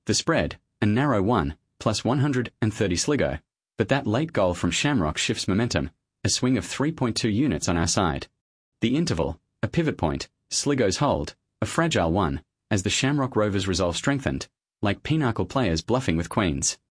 The spread, a narrow one, plus 130 Sligo, but that late goal from Shamrock shifts momentum, a swing of 3.2 units on our side. The interval, a pivot point, Sligo's hold, a fragile one, as the Shamrock Rovers' resolve strengthened, like pinnacle players bluffing with queens.